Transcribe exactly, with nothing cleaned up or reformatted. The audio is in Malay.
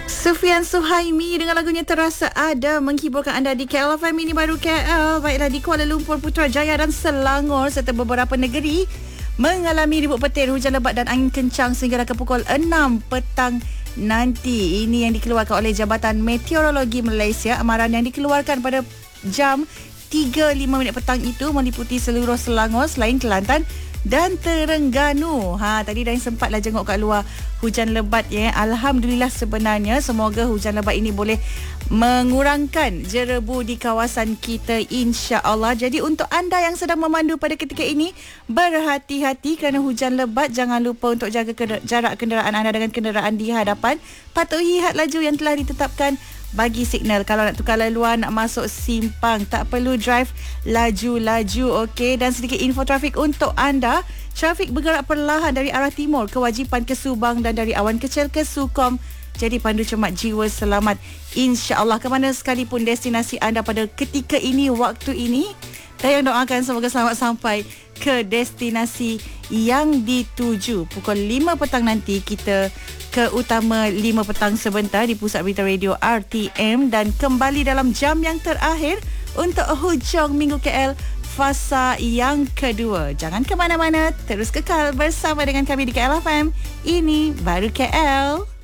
Sufian Suhaimi dengan lagunya Terasa Ada menghiburkan anda di K L F M. Ini baru K L. Baiklah, di Kuala Lumpur, Putrajaya dan Selangor serta beberapa negeri mengalami ribut petir, hujan lebat dan angin kencang sehingga ke pukul enam petang nanti. Ini yang dikeluarkan oleh Jabatan Meteorologi Malaysia. Amaran yang dikeluarkan pada jam tiga lima minit petang itu meliputi seluruh Selangor selain Kelantan dan Terengganu. Ha, tadi dah sempatlah jenguk kat luar hujan lebat ya. Alhamdulillah sebenarnya. Semoga hujan lebat ini boleh mengurangkan jerebu di kawasan kita, insya-Allah. Jadi untuk anda yang sedang memandu pada ketika ini, berhati-hati kerana hujan lebat. Jangan lupa untuk jaga kender- jarak kenderaan anda dengan kenderaan di hadapan. Patuhi had laju yang telah ditetapkan bagi signal. Kalau nak tukar laluan, nak masuk simpang, tak perlu drive laju-laju, okey. Dan sedikit info trafik untuk anda. Trafik bergerak perlahan dari arah timur kewajipan ke Subang dan dari Awan Kecil ke Sukom. Jadi pandu cermat, jiwa selamat, insya-Allah. Ke mana sekalipun destinasi anda pada ketika ini, waktu ini, saya doakan semoga selamat sampai ke destinasi yang dituju. Pukul lima petang nanti kita ke Utama lima petang sebentar di Pusat Berita Radio R T M dan kembali dalam jam yang terakhir untuk hujung minggu K L fasa yang kedua. Jangan ke mana-mana, terus kekal bersama dengan kami di K L F M. Ini baru K L.